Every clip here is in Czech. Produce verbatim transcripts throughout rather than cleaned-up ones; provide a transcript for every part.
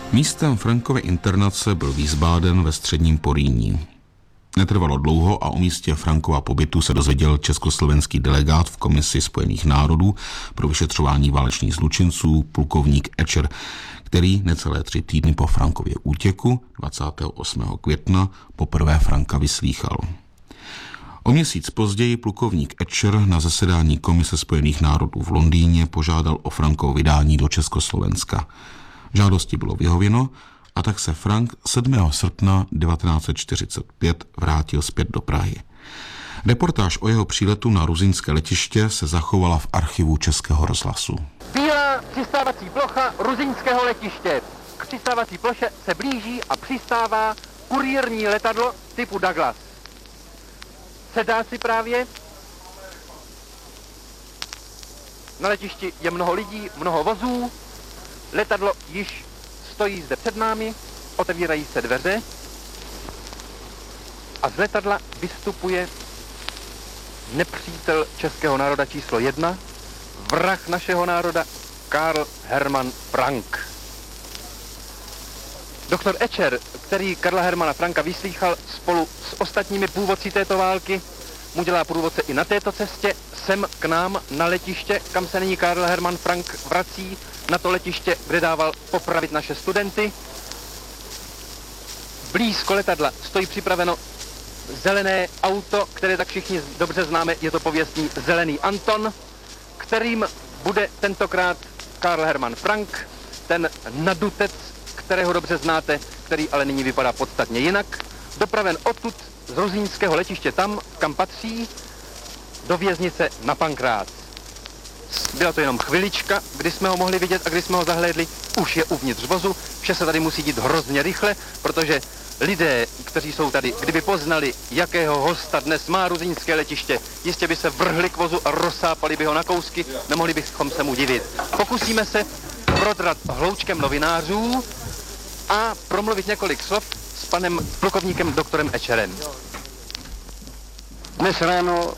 Místem Frankovy internace byl Wiesbaden ve středním Porýní. Netrvalo dlouho a o místě Frankova pobytu se dozvěděl československý delegát v Komisi Spojených národů pro vyšetřování válečných zločinců, plukovník Ečer, který necelé tři týdny po Frankově útěku dvacátého osmého května poprvé Franka vyslýchal. O měsíc později plukovník Ečer na zasedání Komise Spojených národů v Londýně požádal o Frankovo vydání do Československa. Žádosti bylo vyhověno a tak se Frank sedmého srpna devatenáct set čtyřicet pět vrátil zpět do Prahy. Reportáž o jeho příletu na ruzyňské letiště se zachovala v archivu Českého rozhlasu. Bílá přistávací plocha ruzyňského letiště. K přistávací ploše se blíží a přistává kurýrní letadlo typu Douglas. Sedá si právě. Na letišti je mnoho lidí, mnoho vozů. Letadlo již stojí zde před námi, otevírají se dveře a z letadla vystupuje nepřítel českého národa číslo jedna, vrah našeho národa, Karl Hermann Frank. Doktor Ečer, který Karla Hermana Franka vyslýchal spolu s ostatními původci této války, mu dělá průvodce i na této cestě sem k nám na letiště, kam se nyní Karl Hermann Frank vrací, na to letiště, kde dával popravit naše studenty. Blízko letadla stojí připraveno zelené auto, které tak všichni dobře známe, je to pověstný Zelený Anton, kterým bude tentokrát Karl Hermann Frank, ten nadutec, kterého dobře znáte, který ale nyní vypadá podstatně jinak, dopraven odtud z ruzyňského letiště tam, kam patří, do věznice na Pankrác. Byla to jenom chvilička, kdy jsme ho mohli vidět a kdy jsme ho zahlédli. Už je uvnitř vozu, vše se tady musí dít hrozně rychle, protože lidé, kteří jsou tady, kdyby poznali, jakého hosta dnes má ruzyňské letiště, jistě by se vrhli k vozu a rozsápali by ho na kousky, nemohli bychom se mu divit. Pokusíme se prodrat hloučkem novinářů a promluvit několik slov s panem plukovníkem doktorem Ečerem. Dnes ráno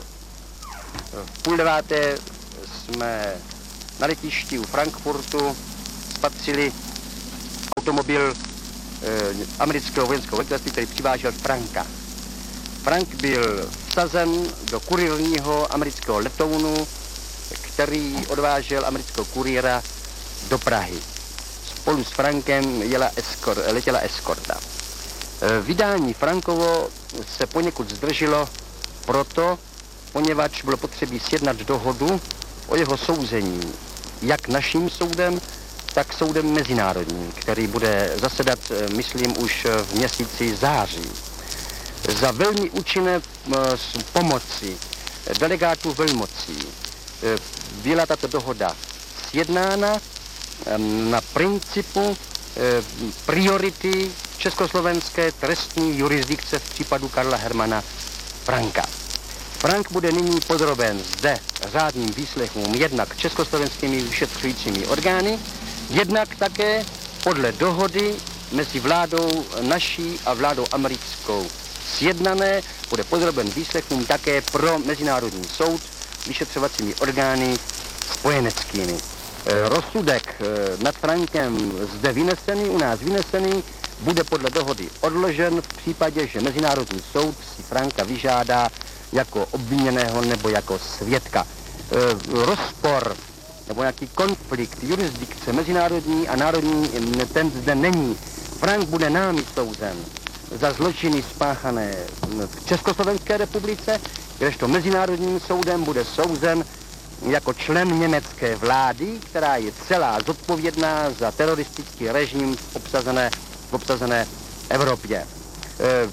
v půl deváté jsme na letišti u Frankfurtu spatřili automobil eh, amerického vojenského velitelství, který přivážel Franka. Frank byl vsazen do kurýrního amerického letounu, který odvážel amerického kurýra do Prahy. Spolu s Frankem jela eskor, letěla eskorta. Eh, vydání Frankovo se poněkud zdrželo proto, poněvadž bylo potřebí sjednat dohodu o jeho souzení, jak naším soudem, tak soudem mezinárodním, který bude zasedat, myslím, už v měsíci září. Za velmi účinné pomoci delegátů velmocí byla tato dohoda sjednána na principu priority československé trestní jurisdikce v případu Karla Hermana Franka. Frank bude nyní podroben zde řádným výslechům jednak československými vyšetřujícími orgány, jednak také podle dohody mezi vládou naší a vládou americkou sjednané, bude podroben výslechům také pro Mezinárodní soud vyšetřovacími orgány spojeneckými. Rozsudek nad Frankem zde vynesený, u nás vynesený, bude podle dohody odložen v případě, že Mezinárodní soud si Franka vyžádá jako obviněného nebo jako svědka. E, rozpor nebo nějaký konflikt jurisdikce mezinárodní a národní, ten zde není. Frank bude námi souzen za zločiny spáchané v Československé republice, kdežto Mezinárodním soudem bude souzen jako člen německé vlády, která je celá zodpovědná za teroristický režim v obsazené, v obsazené Evropě. E,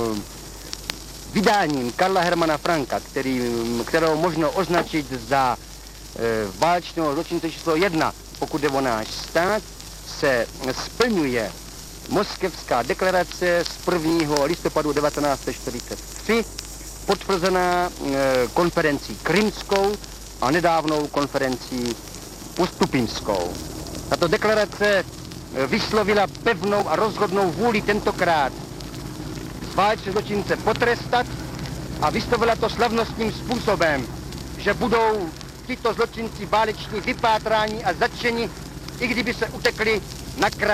Vydáním Karla Hermana Franka, který, kterou možno označit za e, válečného zločince číslo jedna, pokud je o náš stát, se splňuje Moskevská deklarace z prvního listopadu devatenáct set čtyřicet tři, potvrzená e, konferencí krymskou a nedávnou konferencí postupimskou. Tato deklarace vyslovila pevnou a rozhodnou vůli tentokrát válečné zločince potrestat a vyslovila to slavnostním způsobem, že budou tyto zločinci váleční vypátráni a zatčeni, i kdyby se utekli na kraj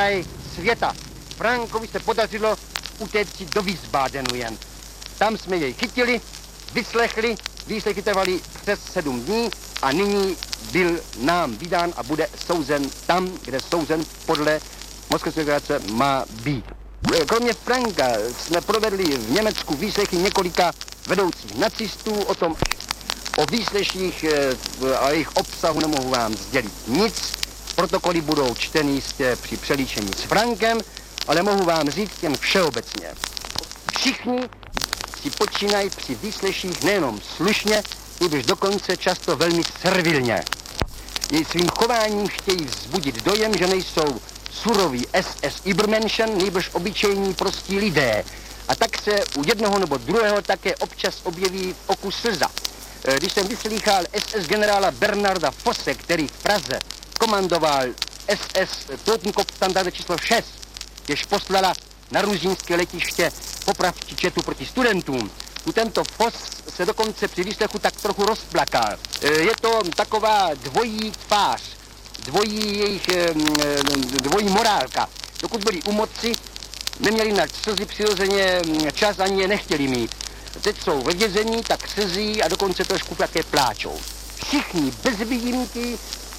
světa. Frankovi se podařilo utéct si do Wiesbadenu jen. Tam jsme jej chytili, vyslechli, výslechy trvaly přes sedm dní a nyní byl nám vydán a bude souzen tam, kde souzen podle Moskevské deklarace má být. Kromě Franka jsme provedli v Německu výslechy několika vedoucích nacistů, o tom o výsleších a jejich obsahu nemohu vám sdělit nic. Protokoly budou čteny jistě při přelíčení s Frankem, ale mohu vám říct jen všeobecně. Všichni si počínají při výsleších nejenom slušně, nýbrž dokonce často velmi servilně. Jej svým chováním chtějí vzbudit dojem, že nejsou suroví es es Übermenschen, nýbrž obyčejní prostí lidé. A tak se u jednoho nebo druhého také občas objeví v oku slza. Když jsem vyslýchal es es generála Bernarda Fosse, který v Praze komandoval es es Totenkopf standarde číslo šest, jež poslala na ruzínské letiště popravčí četu proti studentům. U tento Foss se dokonce při výslechu tak trochu rozplakal. Je to taková dvojí tvář, dvojí jejich, dvojí morálka. Dokud byli u moci, neměli na slzy přirozeně čas, ani je nechtěli mít. Teď jsou ve vězení, tak slzí a dokonce trošku také pláčou. Všichni bez výjimky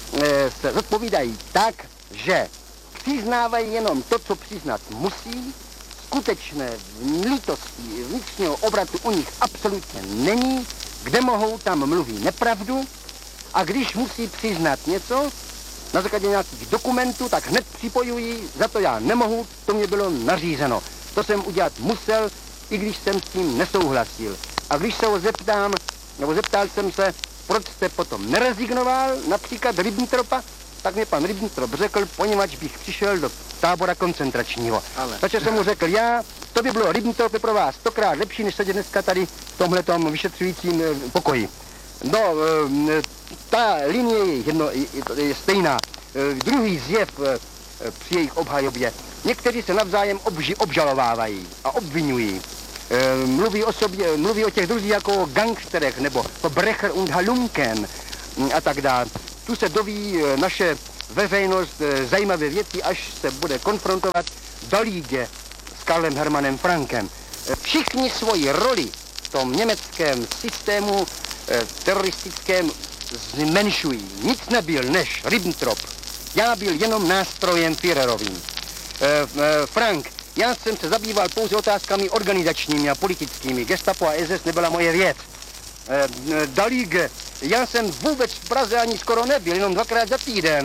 se zodpovídají tak, že přiznávají jenom to, co přiznat musí, skutečné lítosti vnitřního obratu u nich absolutně není, kde mohou, tam mluví nepravdu a když musí přiznat něco na základě nějakých dokumentů, tak hned připojují, za to já nemohu, to mě bylo nařízeno. To jsem udělat musel, i když jsem s tím nesouhlasil. A když se ho zeptám, nebo zeptal jsem se, proč jste potom nerezignoval, například Ribbentropa, tak mě pan Ribbentrop řekl, poněvadž bych přišel do tábora koncentračního. Ale. Takže jsem mu řekl, já, to by bylo Ribbentrop je pro vás stokrát lepší, než sedět dneska tady v tomhletom vyšetřujícím pokoji. No, ta linie je, jedno, je stejná. Druhý zjev při jejich obhajobě. Někteří se navzájem obži, obžalovávají a obvinují. Mluví o sobě, mluví o těch druzích jako o gangsterech, nebo o Brecher und Halunken a tak dále. Tu se doví naše veřejnost zajímavé věci, až se bude konfrontovat do líge s Karlem Hermannem Frankem. Všichni svoji roli v tom německém systému teroristickém zmenšují. Nic nebyl než Ribbentrop. Já byl jenom nástrojem Führerovým. Frank, já jsem se zabýval pouze otázkami organizačními a politickými. Gestapo a es es nebyla moje věc. Dalíge, já jsem vůbec v Praze ani skoro nebyl, jenom dvakrát za týden.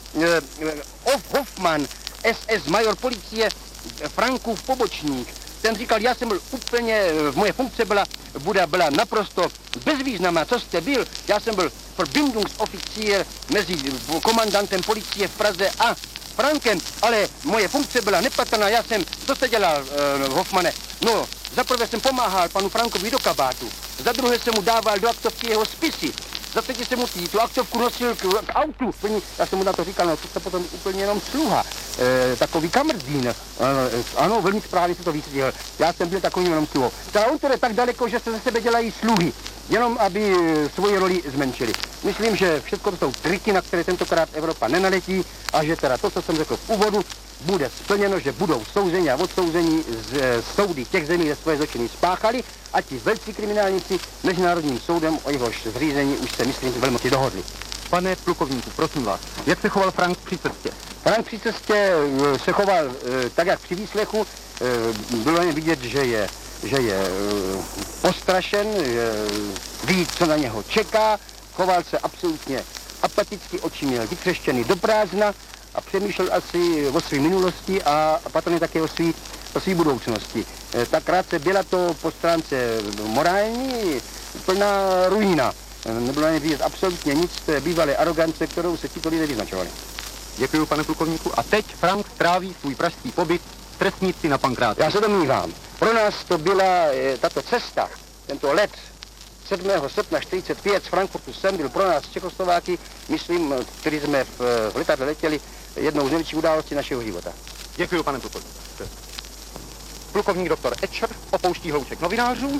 Hoffman, es es major policie, Frankův pobočník, ten říkal, já jsem byl úplně, moje funkce byla, byla, byla naprosto bezvýznamná, co jste byl, já jsem byl Verbindungsoffizier mezi komandantem policie v Praze a Frankem, ale moje funkce byla nepatrná, já jsem, co jste dělal, uh, Hoffmane? No, zaprvé jsem pomáhal panu Frankovi do kabátu, za druhé jsem mu dával do aktovky jeho spisy, za třetí jsem mu tu aktovku nosil k, k autu, já jsem mu na to říkal, no to jste potom úplně jenom sluha, e, takový kamerdín, e, ano, velmi správně se to vysvětlil, já jsem byl takovým jenom sluhou. Ta autor je tak daleko, že se ze sebe dělají sluhy, jenom aby svoji roli zmenšili. Myslím, že všechno to jsou triky, na které tentokrát Evropa nenaletí a že teda to, co jsem řekl v úvodu, bude splněno, že budou souzeni a odsouzení z e, soudy těch zemí, kde svoje zločiny spáchali a ti velcí kriminálníci Mezinárodním soudem o jehož zřízení už se, myslím, velmi dohodli. Pane plukovníku, prosím vás, jak se choval Frank při cestě? Frank při cestě se choval e, tak, jak při výslechu. E, bylo jen vidět, že je, že je e, postrašen, že ví, co na něho čeká. Choval se absolutně apaticky, oči měl vykřeštěny do prázdna a přemýšlel asi o své minulosti a patrně také o své o své budoucnosti. E, ta krátce byla to po stránce morální plná ruína. E, nebylo jen vidět absolutně nic z té bývalé arogance, kterou se tito lidé vyznačovali. Děkuji, pane plukovníku. A teď Frank tráví svůj pražský pobyt v trestnici na Pankráci. Já se domnívám. Pro nás to byla e, tato cesta, tento let sedmého srpna čtyřicet pět z Frankfurtu sem byl pro nás Čechoslováky, myslím, který jsme v, v letadle letěli, jednou z největších událostí našeho života. Děkuji, pane plukovníku. Plukovník doktor Etscher opouští hlouček novinářů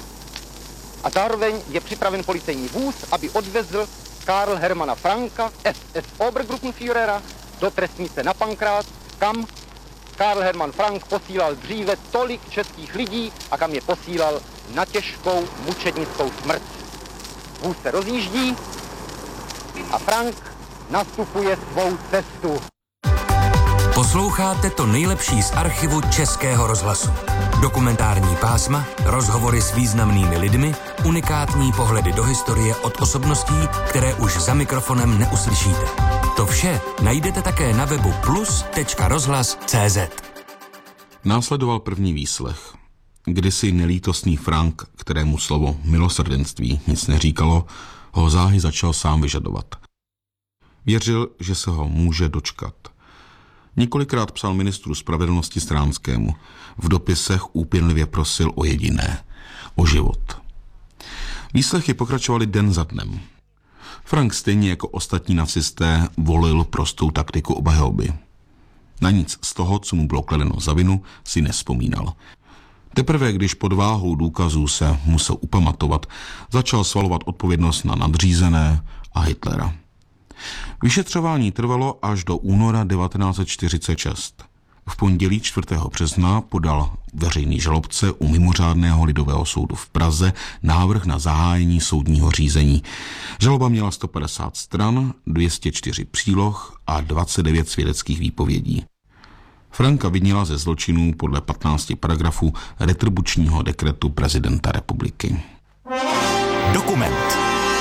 a zároveň je připraven policejní vůz, aby odvezl Karl Hermana Franka, es es Obergruppenführera, do trestnice na Pankrát, kam Karl Hermann Frank posílal dříve tolik českých lidí a kam je posílal na těžkou mučednickou smrt. Vůz se rozjíždí a Frank nastupuje svou cestu. Posloucháte to nejlepší z archivu Českého rozhlasu. Dokumentární pásma, rozhovory s významnými lidmi, unikátní pohledy do historie od osobností, které už za mikrofonem neuslyšíte. To vše najdete také na webu plus tečka rozhlas tečka cé zet. Následoval první výslech. Kdysi nelítostný Frank, kterému slovo milosrdenství nic neříkalo, ho záhy začal sám vyžadovat. Věřil, že se ho může dočkat. Několikrát psal ministru spravedlnosti Stránskému. V dopisech úpěnlivě prosil o jediné, o život. Výslechy pokračovaly den za dnem. Frank stejně jako ostatní nacisté volil prostou taktiku obhajoby. Na nic z toho, co mu bylo kladeno za vinu, si nevzpomínal. Teprve když pod váhou důkazů se musel upamatovat, začal svalovat odpovědnost na nadřízené a Hitlera. Vyšetřování trvalo až do února devatenáct set čtyřicet šest. V pondělí čtvrtého března podal veřejný žalobce u mimořádného lidového soudu v Praze návrh na zahájení soudního řízení. Žaloba měla sto padesát stran, dvě stě čtyři příloh a dvacet devět svědeckých výpovědí. Franka vinila ze zločinů podle patnácti paragrafů retribučního dekretu prezidenta republiky. Dokument.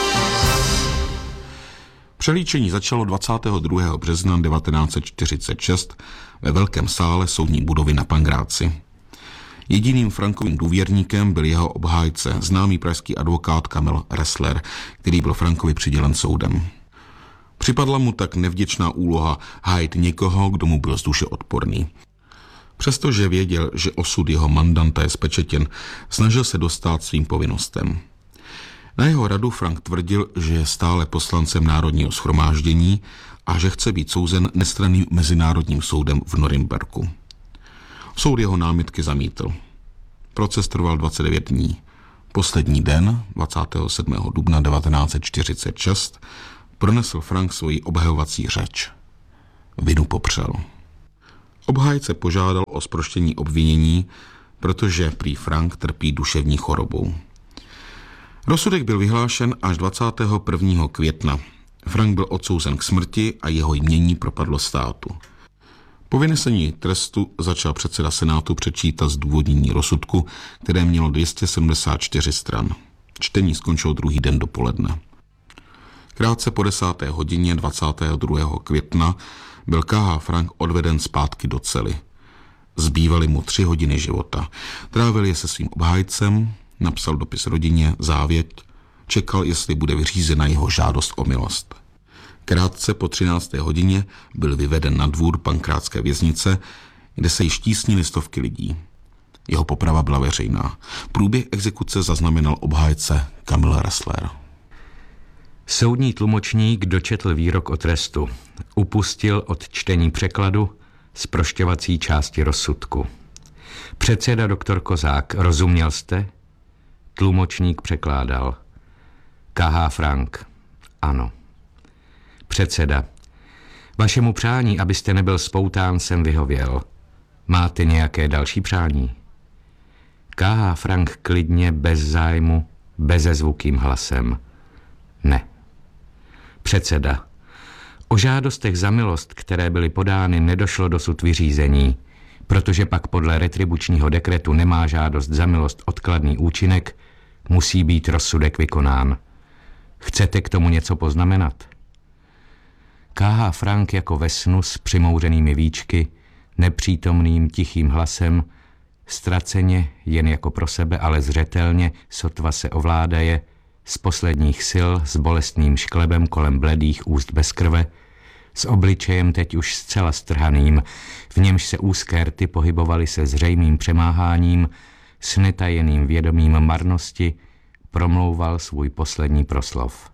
Přelíčení začalo dvacátého druhého března devatenáct set čtyřicet šest ve velkém sále soudní budovy na Pangráci. Jediným Frankovým důvěrníkem byl jeho obhájce, známý pražský advokát Kamil Ressler, který byl Frankovi přidělen soudem. Připadla mu tak nevděčná úloha hájit někoho, kdo mu byl z duše odporný. Přestože věděl, že osud jeho mandanta je spečetěn, snažil se dostát svým povinnostem. Na jeho radu Frank tvrdil, že je stále poslancem Národního shromáždění a že chce být souzen nestranným mezinárodním soudem v Norimberku. Soud jeho námitky zamítl. Proces trval dvacet devět dní. Poslední den, dvacátého sedmého dubna devatenáct set čtyřicet šest, pronesl Frank svoji obhajovací řeč. Vinu popřel. Obhájce požádal o zproštění obvinění, protože prý Frank trpí duševní chorobou. Rozsudek byl vyhlášen až dvacátého prvního května. Frank byl odsouzen k smrti a jeho jmění propadlo státu. Po vynesení trestu začal předseda Senátu přečítat zdůvodnění rozsudku, které mělo dvě stě sedmdesát čtyři stran. Čtení skončilo druhý den dopoledne. Krátce po desáté hodině dvacátého druhého května byl K H. Frank odveden zpátky do cely. Zbývaly mu tři hodiny života. Trávil je se svým obhájcem, napsal dopis rodině, závěť, čekal, jestli bude vyřízena jeho žádost o milost. Krátce po třinácté hodině byl vyveden na dvůr pankrátské věznice, kde se již tísnily stovky lidí. Jeho poprava byla veřejná. Průběh exekuce zaznamenal obhájce Kamil Ressler. Soudní tlumočník dočetl výrok o trestu. Upustil od čtení překladu zprošťovací části rozsudku. Předseda doktor Kozák, rozuměl jste? Tlumočník překládal. K H. Frank. Ano. Předseda. Vašemu přání, abyste nebyl spoután, jsem vyhověl. Máte nějaké další přání? K H. Frank klidně, bez zájmu, bezezvukým hlasem. Ne. Předseda. O žádostech za milost, které byly podány, nedošlo dosud vyřízení, protože pak podle retribučního dekretu nemá žádost za milost odkladný účinek, musí být rozsudek vykonán. Chcete k tomu něco poznamenat? K H. Frank jako ve snu s přimouřenými víčky, nepřítomným tichým hlasem, ztraceně, jen jako pro sebe, ale zřetelně, sotva se ovládaje, z posledních sil, s bolestným šklebem kolem bledých úst bez krve, s obličejem teď už zcela strhaným, v němž se úzké rty pohybovaly se zřejmým přemáháním, s netajeným vědomím marnosti, promlouval svůj poslední proslov.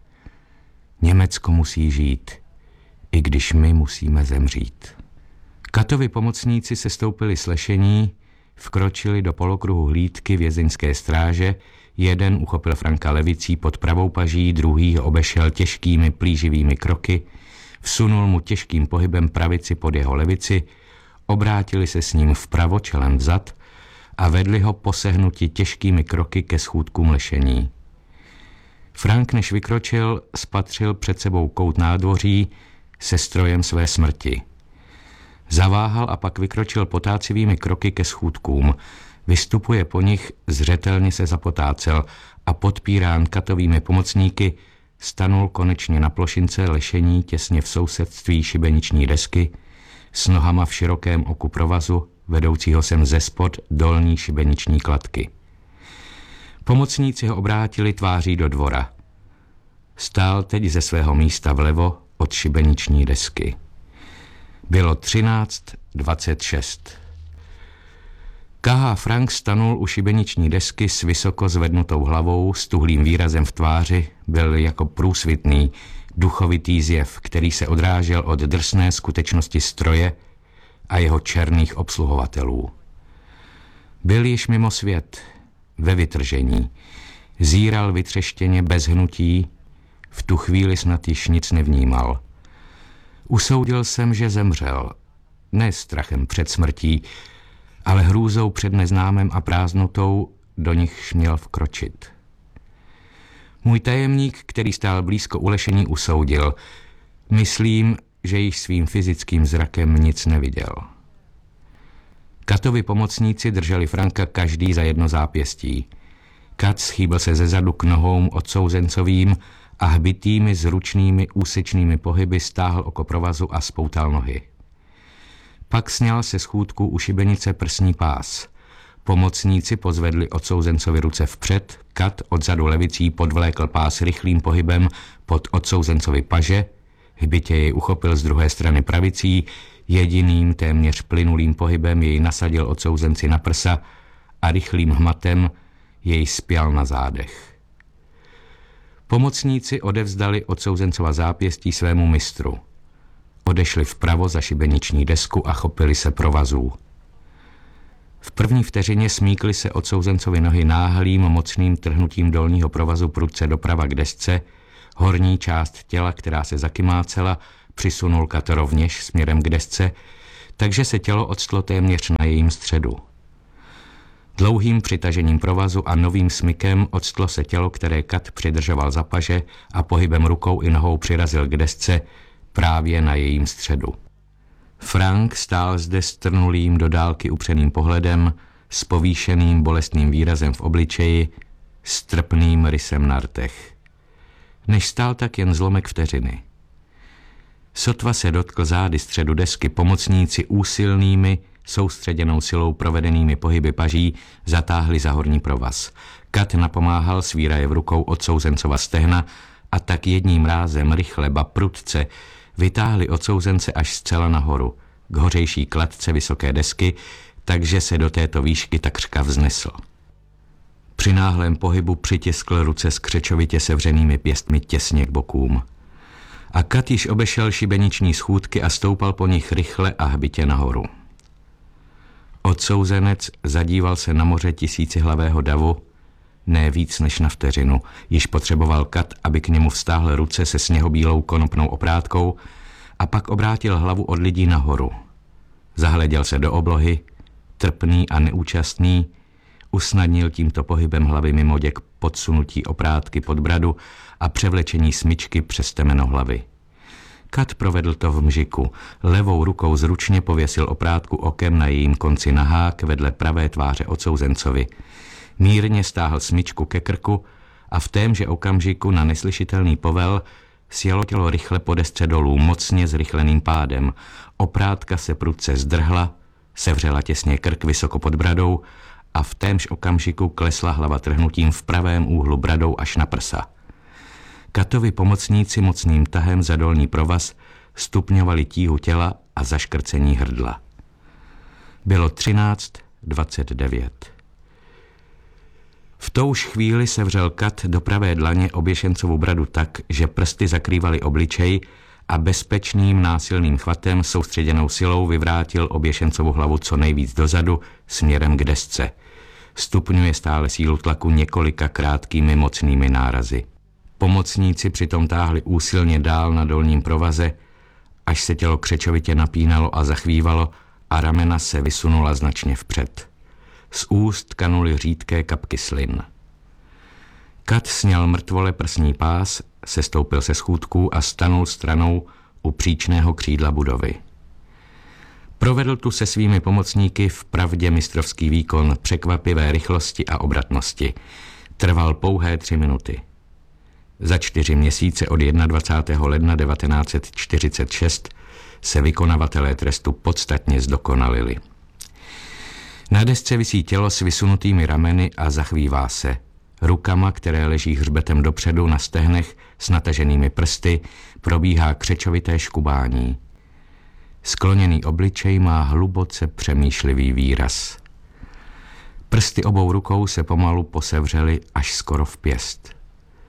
Německo musí žít, i když my musíme zemřít. Katovi pomocníci se stoupili s lešení, vkročili do polokruhu hlídky vězeňské stráže, jeden uchopil Franka levicí pod pravou paží, druhý ho obešel těžkými plíživými kroky, vsunul mu těžkým pohybem pravici pod jeho levici, obrátili se s ním vpravo čelem vzad a vedli ho posehnuti těžkými kroky ke schůdkům lešení. Frank, než vykročil, spatřil před sebou kout nádvoří se strojem své smrti. Zaváhal a pak vykročil potácivými kroky ke schůdkům. Vystupuje po nich, zřetelně se zapotácel a podpírán Katovými pomocníky stanul konečně na plošince lešení těsně v sousedství šibeniční desky s nohama v širokém oku provazu, vedoucího sem ze spod dolní šibeniční kladky. Pomocníci ho obrátili tváří do dvora. Stál teď ze svého místa vlevo od šibeniční desky. Bylo třináct dvacet šest. K H. Frank stanul u šibeniční desky s vysoko zvednutou hlavou, s tuhlým výrazem v tváři, byl jako průsvitný, duchovitý zjev, který se odrážel od drsné skutečnosti stroje a jeho černých obsluhovatelů. Byl již mimo svět, ve vytržení, zíral vytřeštěně bez hnutí, v tu chvíli snad již nic nevnímal. Usoudil jsem, že zemřel, ne strachem před smrtí, ale hrůzou před neznámem a prázdnotou, do nichž měl vkročit. Můj tajemník, který stál blízko ulešení, usoudil. Myslím, že již svým fyzickým zrakem nic neviděl. Katovi pomocníci drželi Franka každý za jedno zápěstí. Kat schýbil se zezadu k nohou odsouzencovým a hbitými zručnými úsečnými pohyby stáhl oko provazu a spoutal nohy. Pak sněl se schůdku u šibenice prsní pás. Pomocníci pozvedli odsouzencovi ruce vpřed, Kat odzadu levicí podvlékl pás rychlým pohybem pod odsouzencovi paže, hbitě jej uchopil z druhé strany pravicí, jediným téměř plynulým pohybem jej nasadil odsouzenci na prsa a rychlým hmatem jej spjal na zádech. Pomocníci odevzdali odsouzencova zápěstí svému mistru. Odešli vpravo za šibeniční desku a chopili se provazů. V první vteřině smíkly se odsouzencovi nohy náhlým mocným trhnutím dolního provazu prudce doprava k desce, horní část těla, která se zakymácela, přisunul Kat rovněž směrem k desce, takže se tělo odstlo téměř na jejím středu. Dlouhým přitažením provazu a novým smykem odstlo se tělo, které Kat přidržoval za paže a pohybem rukou i nohou přirazil k desce právě na jejím středu. Frank stál zde strnulým do dálky upřeným pohledem, s povýšeným bolestným výrazem v obličeji, s trpným rysem na rtech. Než stál tak jen zlomek vteřiny. Sotva se dotkl zády středu desky, pomocníci úsilnými, soustředěnou silou provedenými pohyby paží zatáhli za horní provaz. Kat napomáhal, svíraje v rukou odsouzencova stehna a tak jedním rázem rychle, ba prudce vytáhli odsouzence až zcela nahoru, k hořejší kladce vysoké desky, takže se do této výšky takřka vznesl. Při náhlém pohybu přitiskl ruce s křečovitě sevřenými pěstmi těsně k bokům. A Kat již obešel šibeniční schůdky a stoupal po nich rychle a hbitě nahoru. Odsouzenec zadíval se na moře tisícihlavého davu, ne víc než na vteřinu. Již potřeboval Kat, aby k němu vztáhl ruce se sněhobílou konopnou oprátkou a pak obrátil hlavu od lidí nahoru. Zahleděl se do oblohy, trpný a neúčastný, usnadnil tímto pohybem hlavy mimo děk podsunutí oprátky pod bradu a převlečení smyčky přes temeno hlavy. Kat provedl to v mžiku. Levou rukou zručně pověsil oprátku okem na jejím konci na hák vedle pravé tváře odsouzencovi. Mírně stáhl smyčku ke krku a v témže okamžiku na neslyšitelný povel sjelo tělo rychle po desce dolů, mocně zrychleným pádem. Oprátka se prudce zdrhla, sevřela těsně krk vysoko pod bradou a v témž okamžiku klesla hlava trhnutím v pravém úhlu bradou až na prsa. Katovi pomocníci mocným tahem za dolní provaz stupňovali tíhu těla a zaškrcení hrdla. Bylo třináct dvacet devět. V touž chvíli sevřel Kat do pravé dlaně oběšencovu bradu tak, že prsty zakrývaly obličej a bezpečným násilným chvatem soustředěnou silou vyvrátil oběšencovu hlavu co nejvíc dozadu směrem k desce. Stupňuje stále sílu tlaku několika krátkými mocnými nárazy. Pomocníci přitom táhli úsilně dál na dolním provaze, až se tělo křečovitě napínalo a zachvívalo a ramena se vysunula značně vpřed. Z úst kanuly řídké kapky slin. Kat sněl mrtvole prsní pás, sestoupil se schůdků a stanul stranou u příčného křídla budovy. Provedl tu se svými pomocníky vpravdě mistrovský výkon překvapivé rychlosti a obratnosti. Trval pouhé tři minuty. Za čtyři měsíce od dvacátého prvního ledna devatenáct set čtyřicet šest se vykonavatelé trestu podstatně zdokonalili. Na desce visí tělo s vysunutými rameny a zachvívá se. Rukama, které leží hřbetem dopředu na stehnech s nataženými prsty, probíhá křečovité škubání. Skloněný obličej má hluboce přemýšlivý výraz. Prsty obou rukou se pomalu posevřely až skoro v pěst.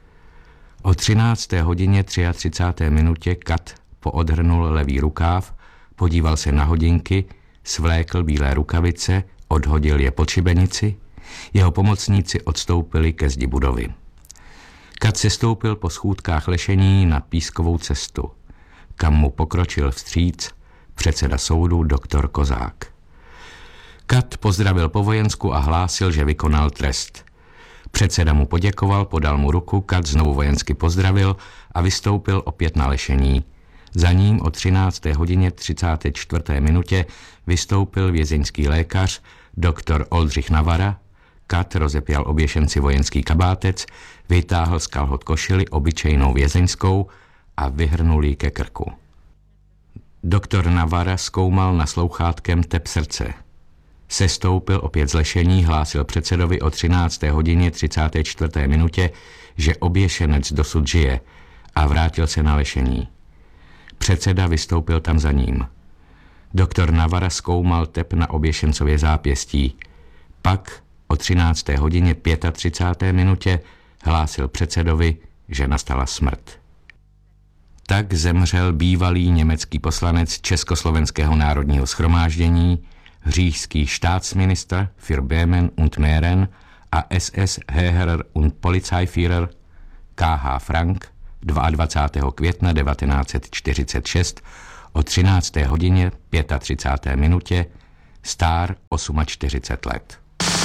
O třinácté hodině třicáté třetí minutě Kat poodhrnul levý rukáv, podíval se na hodinky, svlékl bílé rukavice, odhodil je pod šibenici, jeho pomocníci odstoupili ke zdi budovy. Kat sestoupil po schůdkách lešení na Pískovou cestu, kam mu pokročil vstříc předseda soudu doktor Kozák. Kat pozdravil po vojensku a hlásil, že vykonal trest. Předseda mu poděkoval, podal mu ruku, Kat znovu vojensky pozdravil a vystoupil opět na lešení. Za ním o třinácté hodině třicáté čtvrté minutě vystoupil vězeňský lékař doktor Oldřich Navara. Kat rozepěl oběšenci vojenský kabátec, vytáhl z kalhot košili obyčejnou vězeňskou a vyhrnul ji ke krku. Doktor Navara zkoumal naslouchátkem tep srdce. Sestoupil opět z lešení, hlásil předsedovi o třinácté hodině třicáté čtvrté minutě, že oběšenec dosud žije, a vrátil se na lešení. Předseda vystoupil tam za ním. Doktor Navara zkoumal tep na oběšencově zápěstí. Pak o třinácté hodině třicáté páté minutě hlásil předsedovi, že nastala smrt. Tak zemřel bývalý německý poslanec Československého národního shromáždění, říšský staatsminister für Böhmen und Mähren a S S Heerer und Polizeiführer K H Frank dvacátého druhého května devatenáct set čtyřicet šest o třinácté hodině třicáté páté minutě, star čtyřicet osm let.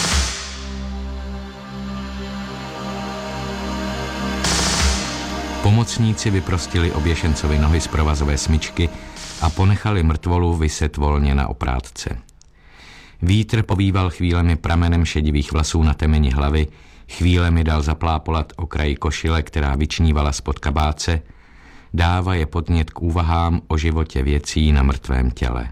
Pomocníci vyprostili oběšencovi nohy z provazové smyčky a ponechali mrtvolu viset volně na oprátce. Vítr povýval chvílemi pramenem šedivých vlasů na temeni hlavy, chvílemi dal zaplápolat okraji košile, která vyčnívala spod kabáce, dává je podnět k úvahám o životě věcí na mrtvém těle.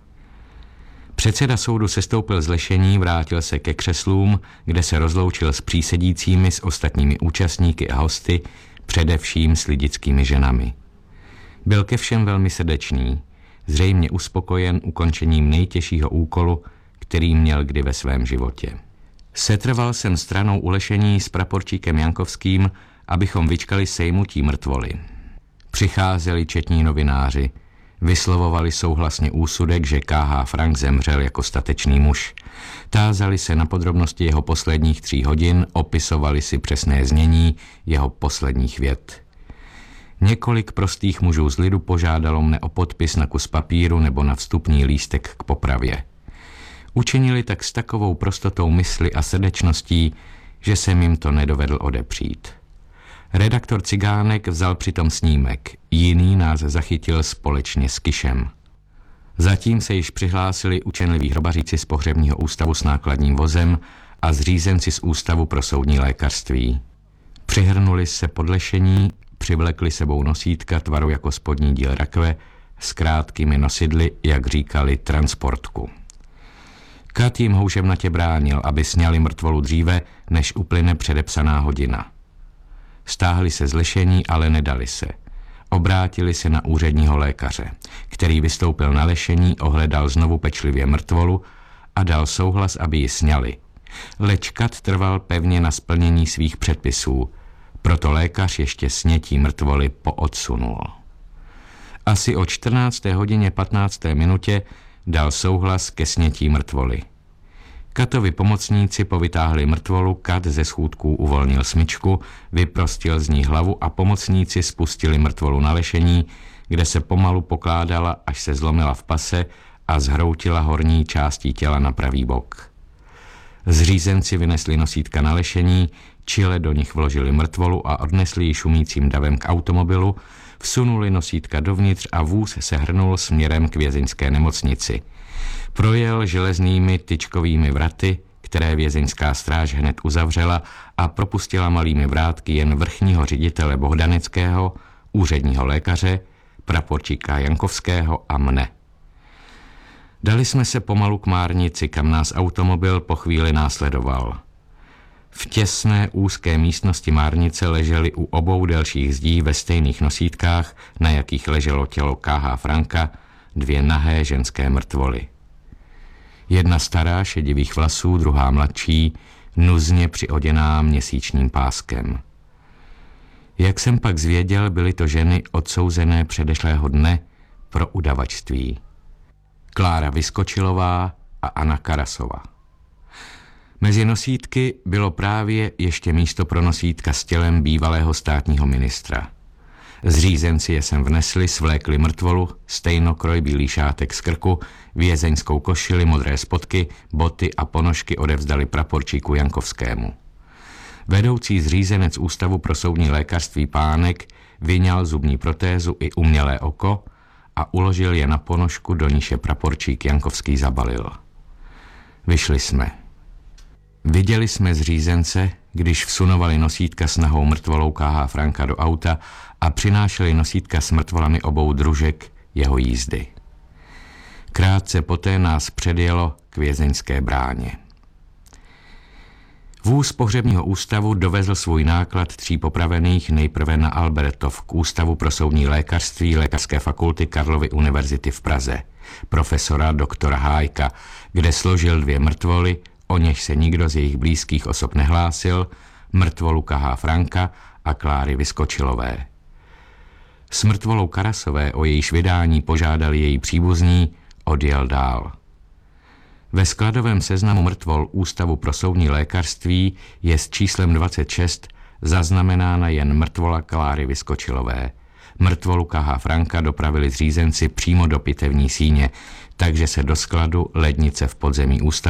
Předseda soudu sestoupil z lešení, vrátil se ke křeslům, kde se rozloučil s přísedícími, s ostatními účastníky a hosty, především s lidickými ženami. Byl ke všem velmi srdečný, zřejmě uspokojen ukončením nejtěžšího úkolu, který měl kdy ve svém životě. Setrval jsem stranou u lešení s praporčíkem Jankovským, abychom vyčkali sejmutí mrtvoly. Přicházeli četní novináři, vyslovovali souhlasně úsudek, že K H Frank zemřel jako statečný muž. Tázali se na podrobnosti jeho posledních tří hodin, opisovali si přesné znění jeho posledních vět. Několik prostých mužů z lidu požádalo mne o podpis na kus papíru nebo na vstupní lístek k popravě. Učinili tak s takovou prostotou mysli a srdečností, že jsem jim to nedovedl odepřít. Redaktor Cigánek vzal přitom snímek, jiný nás zachytil společně s Kišem. Zatím se již přihlásili učenliví hrobaříci z pohřebního ústavu s nákladním vozem a zřízenci z ústavu pro soudní lékařství. Přihrnuli se pod lešení, přivlekli sebou nosítka tvaru jako spodní díl rakve s krátkými nosidly, jak říkali, transportku. Kat jim houževnatě bránil, aby sňali mrtvolu dříve, než uplyne předepsaná hodina. Stáhli se z lešení, ale nedali se. Obrátili se na úředního lékaře, který vystoupil na lešení, ohledal znovu pečlivě mrtvolu a dal souhlas, aby ji sňali. Leč Kat trval pevně na splnění svých předpisů, proto lékař ještě snětí mrtvoly poodsunul. Asi o čtrnácté hodině patnácté minutě dal souhlas ke snětí mrtvoly. Katovi pomocníci povytáhli mrtvolu, Kat ze schůdků uvolnil smyčku, vyprostil z ní hlavu a pomocníci spustili mrtvolu na lešení, kde se pomalu pokládala, až se zlomila v pase a zhroutila horní částí těla na pravý bok. Zřízenci vynesli nosítka na lešení, čile do nich vložili mrtvolu a odnesli ji šumícím davem k automobilu, vsunuli nosítka dovnitř a vůz se hrnul směrem k vězeňské nemocnici. Projel železnými tyčkovými vraty, které vězeňská stráž hned uzavřela, a propustila malými vrátky jen vrchního ředitele Bohdaneckého, úředního lékaře, praporčíka Jankovského a mne. Dali jsme se pomalu k Márnici, kam nás automobil po chvíli následoval. V těsné úzké místnosti Márnice ležely u obou delších zdí ve stejných nosítkách, na jakých leželo tělo K H. Franka, dvě nahé ženské mrtvoly. Jedna stará, šedivých vlasů, druhá mladší, nuzně přioděná měsíčním páskem. Jak jsem pak zvěděl, byly to ženy odsouzené předešlého dne pro udavačství. Klára Vyskočilová a Anna Karasova. Mezi nosítky bylo právě ještě místo pro nosítka s tělem bývalého státního ministra. Zřízenci je sem vnesli, svlékli mrtvolu, stejnokroj bílý šátek z krku, vězeňskou košili, modré spodky, boty a ponožky odevzdali praporčíku Jankovskému. Vedoucí zřízenec Ústavu pro soudní lékařství Pánek vyňal zubní protézu i umělé oko a uložil je na ponožku, do níž je praporčík Jankovský zabalil. Vyšli jsme. Viděli jsme zřízence, když vsunovali nosítka s nahou mrtvolou K H. Franka do auta a přinášeli nosítka s mrtvolami obou družek jeho jízdy. Krátce poté nás předjelo k vězeňské bráně. Vůz pohřebního ústavu dovezl svůj náklad tří popravených nejprve na Albertov k Ústavu pro soudní lékařství Lékařské fakulty Karlovy univerzity v Praze, profesora doktora Hájka, kde složil dvě mrtvoly, o něž se nikdo z jejich blízkých osob nehlásil, mrtvolu K H. Franka a Kláry Vyskočilové. S mrtvolou Karasové, o jejíž vydání požádali její příbuzní, odjel dál. Ve skladovém seznamu mrtvol Ústavu pro soudní lékařství je s číslem dvacet šest zaznamenána jen mrtvola Kláry Vyskočilové. Mrtvolu K H. Franka dopravili zřízenci přímo do pitevní síně, takže se do skladu lednice v podzemí ústavu